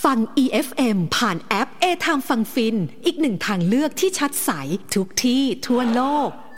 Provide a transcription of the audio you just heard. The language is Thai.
ฟัง EFM ผ่านแอป A Time ฟังฟินอีกหนึ่งทางเลือกที่ชัดใสทุกที่ทั่วโลก